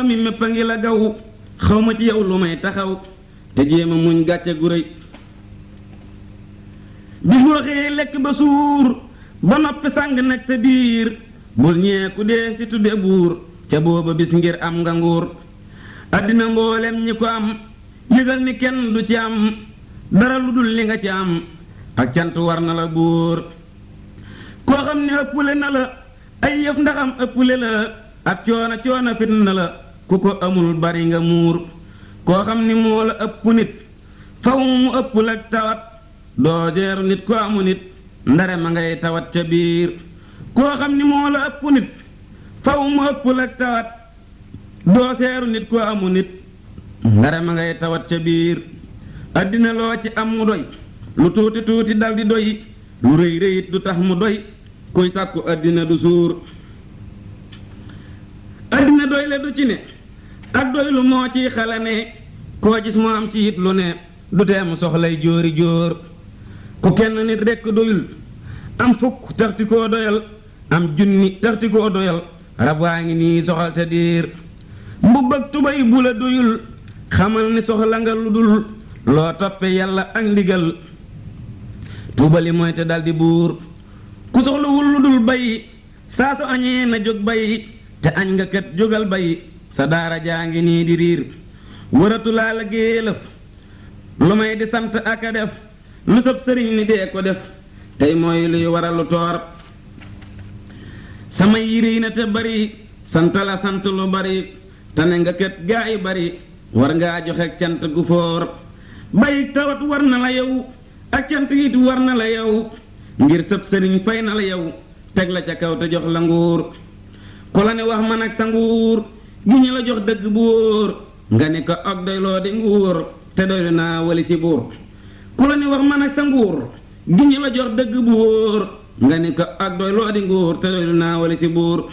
mbooloo mi mépp a ngi la gaw xawma ci yow lu may taxaw te jéema muñ gàcce gu rëy bis boo xëyee lekk ba suur ba noppi sàng nag sa biir bul ñee ku dee si tudde buur ca booba bis ngir am nga nguur àddina mboolem ñi ko am yëgal ni kenn du ci am dara lu dul li nga ci am ak cant war na la buur koo xam ne ëppule na la ay yëf ndaxam ëppule la ak coona fit na la ku ko amul bari nga muur koo xam ni moo la ëpp nit faw mu ëppul ak tawat doo jeeru nit ko amu nit ndare ma ngay tawat ca biir koo xam ni moo la ëpp nit faw mu ëppul ak tawat doo seeru nit ko amu nit ndare ma ngay tawat ca biir àddina loo ci am mu doy lu tuuti tuuti dal di doy lu rëy rëyit du tax mu doy kuy sàkku àddina du suur àddina doy le du ci ne ak doy lu moo ciy xala ne koo gis moo am ci it lu ne du tee mu soxlay jóori jóor ku kenn nit rekk doyul am fukk taxti koo doyal am junni taxti koo doyal rab waa ngi nii soxal te diir mbubb ak tubay bu la doyul xamal ni soxla nga lu dul loo toppe yàlla ak ndigal tuubali mooy te daldi buur ku soxlawul lu dul bay saa su añee na jóg bay te añ nga kat jógal bay sa daara jaa ngi nii di riir waratulaa la géelëf lu may di sant ak a def lu sab sëriñ ni dee ko def tey mooy luy waralu toor sama yiri na te bari sant la sant lu bari te ne nga kat gaa yi bari war ngaa joxe cant gu foor bay tawat war na la yow ak cant it war na la yow ngir sab sëriñ fay na la yow teg la ca kaw te jox la nguur ku la ne wax man ak sa nguur gi ñu la jox dëgg bu wóor nga ni ko ak doyloo di nguur te doylu naa wali si buur ku la ne wax man ak sa nguur gi ñu la jox dëgg bu wóor nga ni ko ak doyloo di nguur te doylu naa wali si buur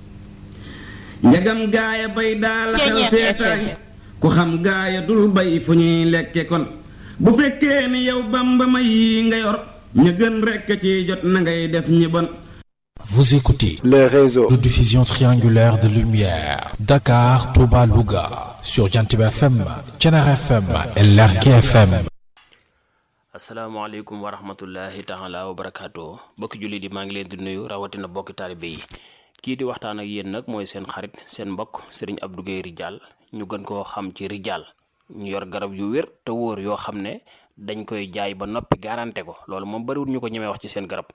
njagam gaaya bay daal xel seetaay ku xam gaaya dul bay fu ñuy lekke kon bu fekkee ni yow Bamba may yi nga yor ñu gën rekk ci jot na ngay def ñi bon. Vous écoutez les réseaux de diffusion triangulaire de lumière Dakar, Touba, Louga sur Jantiba FM, Thiénaba FM et Lergui FM. asalaamaaleykum wa rahmatullahi taala wa barakaatu bokki julli di maa ngi leen di nuyu rawatina bokki taalibe yi kii di waxtaan ak yéen nag mooy seen xarit seen mbokk Serigne Abdou Guèye Ridial ñu gën koo xam ci Ridial ñu yor garab yu wér te wóor yoo xam ne dañ koy jaay ba noppi garanté ko loolu moom bariwul ñu ko ñemee wax ci seen garab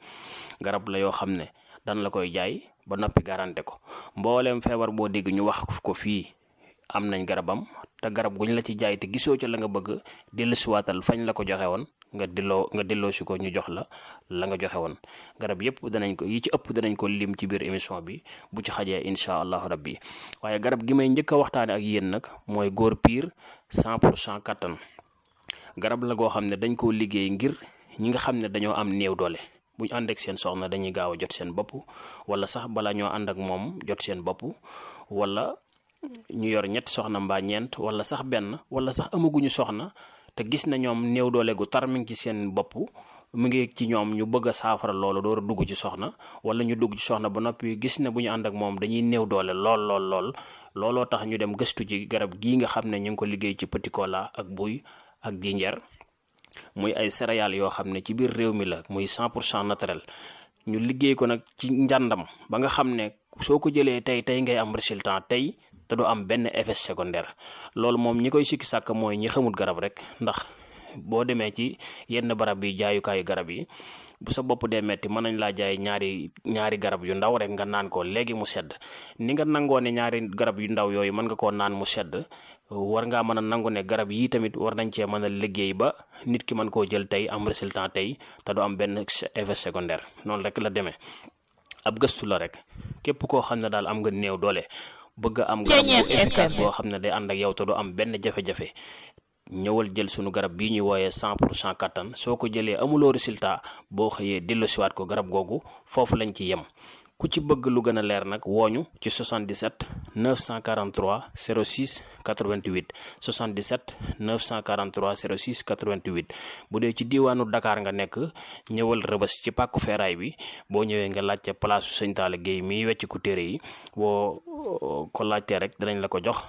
la yoo xam ne dan la koy jaay ba noppi garanté ko mbooleem feebar boo dégg ñu wax ko fii am nañ garabam te garab guñ la ci jaay te gisoo ca la nga bëgg dellusiwaatal fañ la ko joxe woon nga delloo si ko ñu jox la nga joxe woon garab yépp danañ ko yi ci ëpp danañ ko lim ci biir émission bi bu ci xajee incha allahu rabbi waaye garab gi may njëkk a waxtaane ak yéen nag mooy góor piir 100% kattan garab la goo xam ne dañ koo liggéey ngir ñi nga xam ne dañoo am néew doole bu ñu ànd ak seen soxna dañuy gaaw a jot seen bopp wala sax bala ñoo ànd ak moom jot seen bopp wala ñu yor ñetti soxna mbaa ñeent wala sax benn wala sax amaguñu soxna te gis na ñoom néew doole gu tar mi ngi ci seen bopp mu ngi ci ñoom ñu bëgg a saafara loolu door a dugg ci soxna wala ñu dugg ci soxna ba noppi gis ne bu ñu ànd ak moom dañuy néew doole lool looloo tax ñu dem gëstu ci garab gii nga xam ne ñu ngi ko liggéey ci petit cola ak buy ak jinjeer muy ay céréales yoo xam ne ci biir réew mi la muy 100% naturel ñu liggéey ko nag ci njàndam ba nga xam ne soo ko jëlee tey ngay am résultat tey te du am benn effet secondaire loolu moom ñi koy sikki sàkk mooy ñi xamul garab rek ndax boo demee ci yenn barab yi jaayukaayu garab yi bu sa bopp dee metti mën nañ laa jaay ñaari garab yu ndaw rek nga naan ko léegi mu sedd ni nga nangoo ne ñaari garab yu ndaw yooyu mën nga koo naan mu sedd war ngaa mën a nangu ne garab yii tamit war nañ cee mën a liggéey ba nit ki mën koo jël tey am résultat tey te du am benn effet secondaire noonu rek la demee ab gëstu la rek képp koo xam ne daal am nga néew doole bëgg am garab bu efficace boo xam ne day ànd ak yow te du am benn jafe-jafe ñëwal jël sunu garab bii ñuy wooyee 100% kattan soo ko jëlee amuloo résultat boo xëyee delloosiwaat ko garab googu foofu lañ ci yem ku ci bëgg lu gën a leer nag wooñu ci 77 943 06 88 77 943 06 88 bu dee ci diiwaanu Dakar nga nekk ñëwal Rëbës ci pàkku feeraay bi boo ñëwee nga laajte place Sëñ Talla Guèye mi wecc ku téere yi boo ko laajtee rek danañ la ko jox